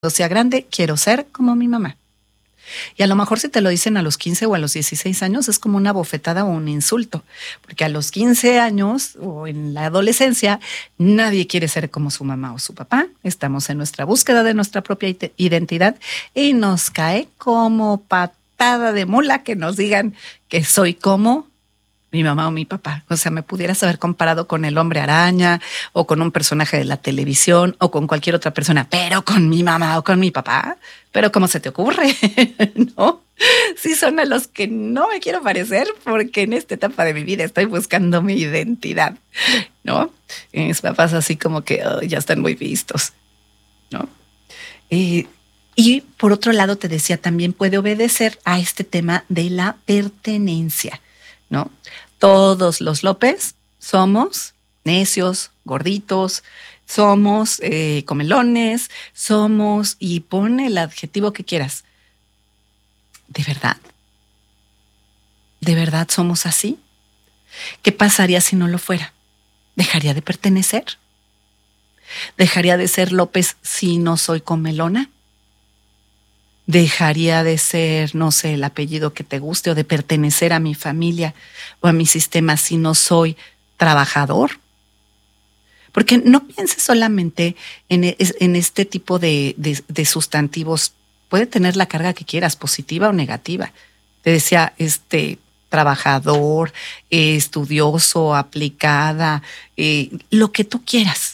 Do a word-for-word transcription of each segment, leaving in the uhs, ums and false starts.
sea grande, quiero ser como mi mamá. Y a lo mejor si te lo dicen a los quince o a los dieciséis años es como una bofetada o un insulto, porque a los quince años o en la adolescencia nadie quiere ser como su mamá o su papá. Estamos en nuestra búsqueda de nuestra propia identidad y nos cae como patada de mula que nos digan que soy como mi mamá o mi papá. O sea, me pudieras haber comparado con el hombre araña o con un personaje de la televisión o con cualquier otra persona, pero con mi mamá o con mi papá. Pero ¿cómo se te ocurre? ¿No? Sí son a los que no me quiero parecer porque en esta etapa de mi vida estoy buscando mi identidad, ¿no? Y mis papás así como que oh, ya están muy vistos, ¿no? Y, y por otro lado te decía, también puede obedecer a este tema de la pertenencia, ¿no? Todos los López somos necios, gorditos, somos eh, comelones, somos, y pone el adjetivo que quieras. ¿De verdad? ¿De verdad somos así? ¿Qué pasaría si no lo fuera? ¿Dejaría de pertenecer? ¿Dejaría de ser López si no soy comelona? ¿Dejaría de ser, no sé, el apellido que te guste o de pertenecer a mi familia o a mi sistema si no soy trabajador? Porque no pienses solamente en, en este tipo de, de, de sustantivos. Puede tener la carga que quieras, positiva o negativa. Te decía, este, trabajador, eh, estudioso, aplicada, eh, lo que tú quieras.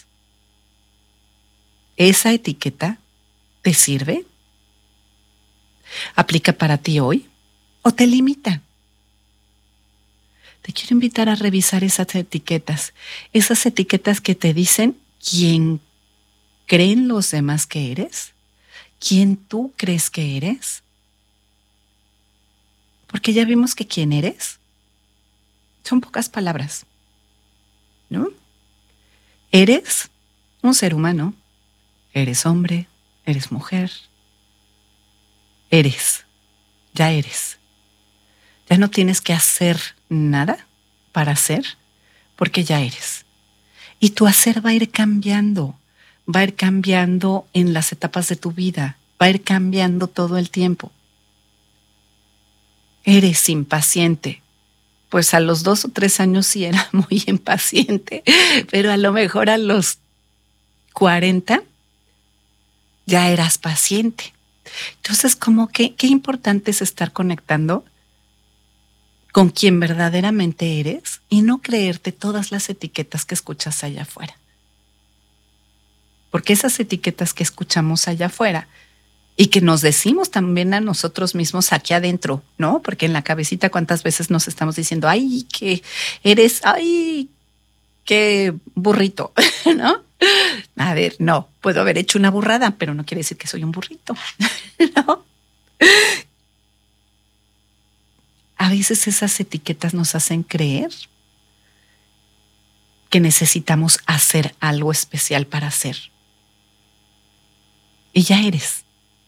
¿Esa etiqueta te sirve? ¿Aplica para ti hoy o te limita? Te quiero invitar a revisar esas etiquetas, esas etiquetas que te dicen quién creen los demás que eres, quién tú crees que eres. Porque ya vimos que quién eres son pocas palabras, ¿no? Eres un ser humano, eres hombre, eres mujer, eres, ya eres. Ya no tienes que hacer nada para ser, porque ya eres. Y tu hacer va a ir cambiando, va a ir cambiando en las etapas de tu vida, va a ir cambiando todo el tiempo. Eres impaciente. Pues a los dos o tres años sí era muy impaciente, pero a lo mejor a los cuarenta ya eras paciente. Entonces, como que qué importante es estar conectando con quien verdaderamente eres y no creerte todas las etiquetas que escuchas allá afuera. Porque esas etiquetas que escuchamos allá afuera y que nos decimos también a nosotros mismos aquí adentro, ¿no? Porque en la cabecita cuántas veces nos estamos diciendo, ay, que eres, ay, qué burrito, ¿no? A ver, no, puedo haber hecho una burrada, pero no quiere decir que soy un burrito, ¿no? A veces esas etiquetas nos hacen creer que necesitamos hacer algo especial para ser. Y ya eres.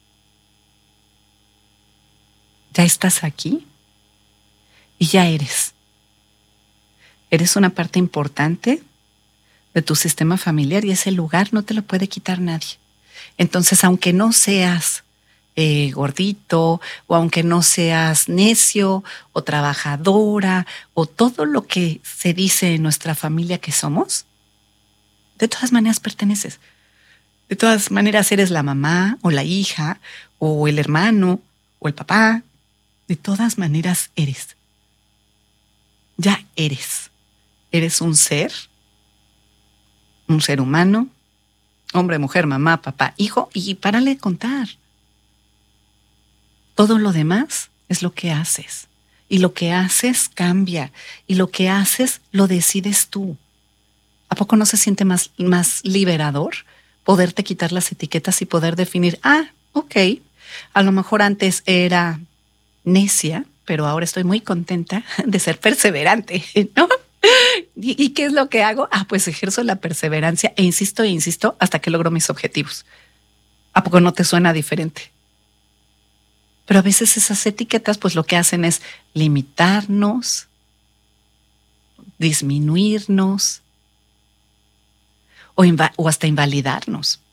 Ya estás aquí y ya eres. Eres una parte importante de tu sistema familiar y ese lugar no te lo puede quitar nadie. Entonces, aunque no seas eh, gordito o aunque no seas necio o trabajadora o todo lo que se dice en nuestra familia que somos, de todas maneras perteneces. De todas maneras eres la mamá o la hija o el hermano o el papá. De todas maneras eres. Ya eres. Eres un ser, un ser humano, hombre, mujer, mamá, papá, hijo, y párale de contar. Todo lo demás es lo que haces. Y lo que haces cambia. Y lo que haces lo decides tú. ¿A poco no se siente más, más liberador poderte quitar las etiquetas y poder definir, ah, ok, a lo mejor antes era necia, pero ahora estoy muy contenta de ser perseverante, ¿no? ¿Y, ¿Y qué es lo que hago? Ah, pues ejerzo la perseverancia e insisto e insisto hasta que logro mis objetivos. ¿A poco no te suena diferente? Pero a veces esas etiquetas pues lo que hacen es limitarnos, disminuirnos o, inva- o hasta invalidarnos.